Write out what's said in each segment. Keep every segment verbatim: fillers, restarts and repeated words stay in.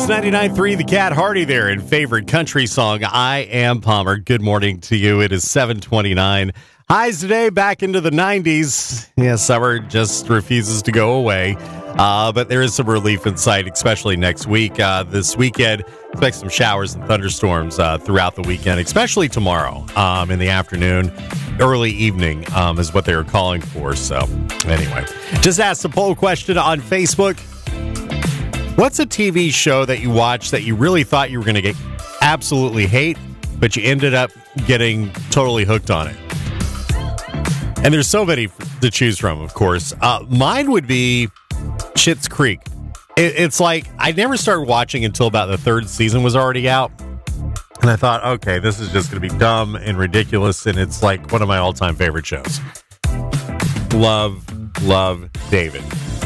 ninety-nine point three, the Cat Hardy there in favorite country song, I Am Palmer. Good morning to you. It is seven twenty-nine. Highs today back into the nineties. Yeah, summer just refuses to go away. Uh, but there is some relief in sight, especially next week. Uh, this weekend, expect some showers and thunderstorms uh, throughout the weekend, especially tomorrow um, in the afternoon. Early evening um, is what they were calling for. So anyway, just asked the poll question on Facebook. What's a T V show that you watched that you really thought you were going to get absolutely hate, but you ended up getting totally hooked on it? And there's so many to choose from, of course. Uh, mine would be Schitt's Creek. It, it's like I never started watching until about the third season was already out. And I thought, okay, this is just going to be dumb and ridiculous. And it's like one of my all-time favorite shows. Love, love David.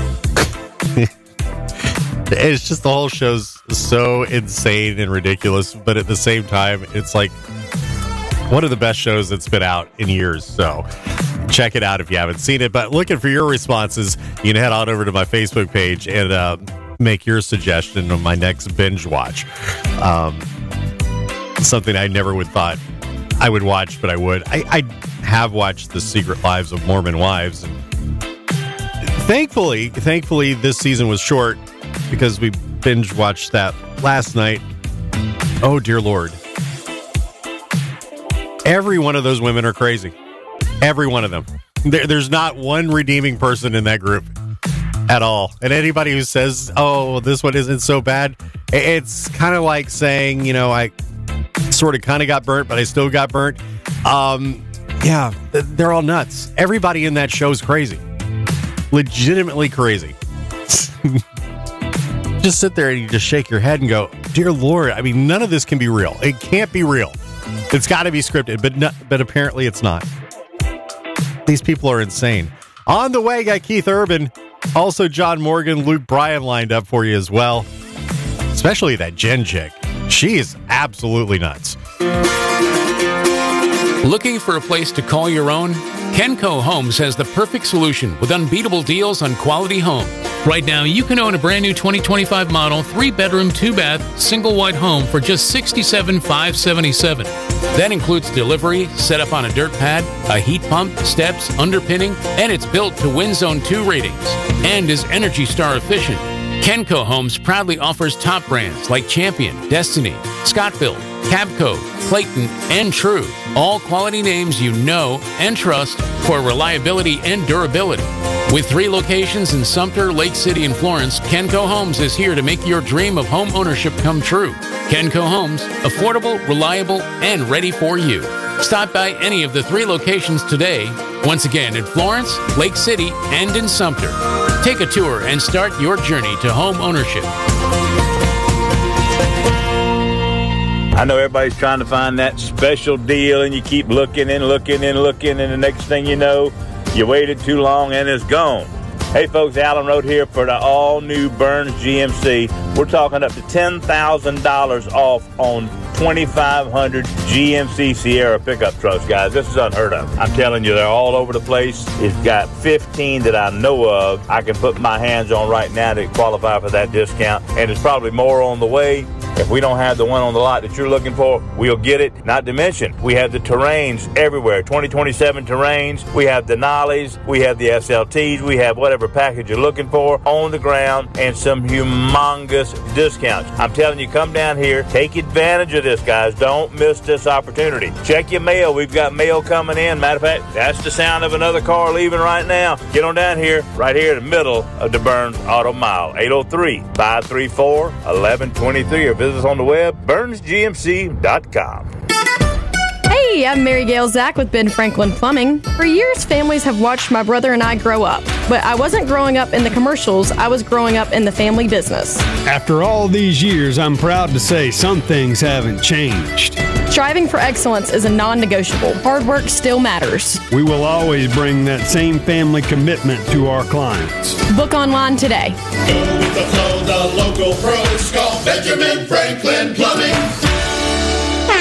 It's just the whole show's so insane and ridiculous, but at the same time, it's like one of the best shows that's been out in years. So check it out if you haven't seen it. But looking for your responses, you can head on over to my Facebook page and uh, make your suggestion on my next binge watch. Um, something I never would thought I would watch, but I would. I, I have watched The Secret Lives of Mormon Wives, and thankfully, thankfully, this season was short. Because we binge watched that last night. Oh, dear Lord. Every one of those women are crazy. Every one of them. There, there's not one redeeming person in that group at all. And anybody who says, oh, this one isn't so bad, it's kind of like saying, you know, I sort of kind of got burnt, but I still got burnt. Um, yeah, they're all nuts. Everybody in that show is crazy. Legitimately crazy. Just sit there and you just shake your head and go, dear Lord, I mean, none of this can be real. It can't be real. It's got to be scripted, but no, but apparently it's not. These people are insane. On the way, got Keith Urban, also John Morgan, Luke Bryan lined up for you as well. Especially that Jen chick. She is absolutely nuts. Looking for a place to call your own? Kenco Homes has the perfect solution with unbeatable deals on quality homes. Right now, you can own a brand new twenty twenty-five model, three-bedroom, two-bath, single-wide home for just sixty-seven thousand five hundred seventy-seven dollars. That includes delivery, set up on a dirt pad, a heat pump, steps, underpinning, and it's built to Wind Zone two ratings and is Energy Star efficient. Kenco Homes proudly offers top brands like Champion, Destiny, Scott-Built, Cabco, Clayton, and True. All quality names you know and trust for reliability and durability. With three locations in Sumter, Lake City, and Florence, Kenco Homes is here to make your dream of home ownership come true. Kenco Homes, affordable, reliable, and ready for you. Stop by any of the three locations today. Once again, in Florence, Lake City, and in Sumter. Take a tour and start your journey to home ownership. I know everybody's trying to find that special deal, and you keep looking and looking and looking, and the next thing you know, you waited too long and it's gone. Hey folks, Alan Road here for the all-new Burns G M C. We're talking up to ten thousand dollars off on twenty-five hundred G M C Sierra pickup trucks, guys. This is unheard of. I'm telling you, they're all over the place. It's got fifteen that I know of I can put my hands on right now to qualify for that discount, and there's probably more on the way. If we don't have the one on the lot that you're looking for, we'll get it. Not to mention, we have the Terrains everywhere. twenty twenty-seven Terrains. We have the Denali's. We have the S L Ts. We have whatever package you're looking for on the ground and some humongous discounts. I'm telling you, come down here. Take advantage of this, guys. Don't miss this opportunity. Check your mail. We've got mail coming in. Matter of fact, that's the sound of another car leaving right now. Get on down here, right here in the middle of the Burns Auto Mile. eight oh three, five three four, one one two three or visit us on the web, burns g m c dot com. Hey, I'm Mary Gail Zach with Ben Franklin Plumbing. For years, families have watched my brother and I grow up. But I wasn't growing up in the commercials, I was growing up in the family business. After all these years, I'm proud to say some things haven't changed. Striving for excellence is a non-negotiable. Hard work still matters. We will always bring that same family commitment to our clients. Book online today. Go with the flow, the local pros call Benjamin Franklin Plumbing.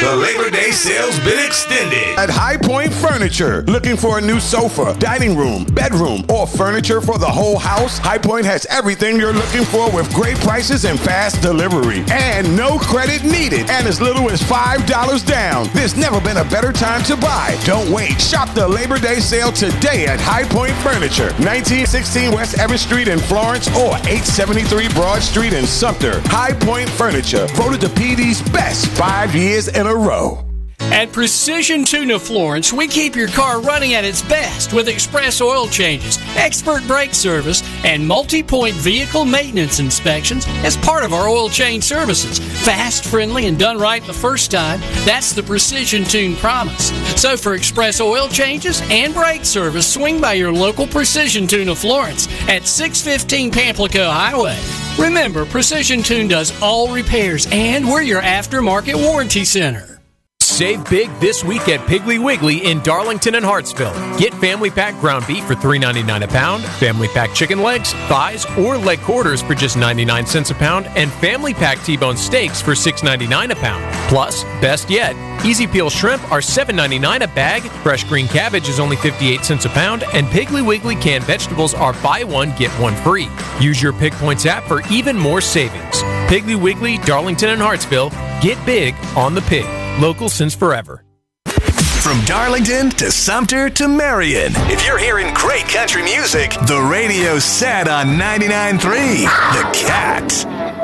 The Labor Day sale's been extended. At High Point Furniture, looking for a new sofa, dining room, bedroom, or furniture for the whole house? High Point has everything you're looking for with great prices and fast delivery. And no credit needed, and as little as five dollars down. There's never been a better time to buy. Don't wait. Shop the Labor Day sale today at High Point Furniture, nineteen sixteen West Everett Street in Florence or eight seventy-three Broad Street in Sumter. High Point Furniture, voted the P D's best five years in a row. At Precision Tuna Florence, we keep your car running at its best with express oil changes, expert brake service, and multi-point vehicle maintenance inspections as part of our oil change services. Fast, friendly, and done right the first time. That's the Precision Tune promise. So for express oil changes and brake service, swing by your local Precision Tuna Florence at six fifteen Pamplico Highway. Remember, Precision Tune does all repairs, and we're your aftermarket warranty center. Save big this week at Piggly Wiggly in Darlington and Hartsville. Get family pack ground beef for three ninety-nine a pound, family pack chicken legs, thighs, or leg quarters for just ninety-nine cents a pound, and family pack T-bone steaks for six ninety-nine a pound. Plus, best yet, Easy Peel shrimp are seven ninety-nine a bag, fresh green cabbage is only fifty-eight cents a pound, and Piggly Wiggly canned vegetables are buy one, get one free. Use your Pig Points app for even more savings. Piggly Wiggly, Darlington and Hartsville. Get big on the pig. Local since forever. From Darlington to Sumter to Marion, if you're hearing great country music, the radio's set on ninety-nine point three The Cat.